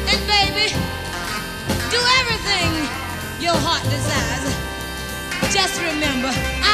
And baby, do everything your heart desires. Just remember,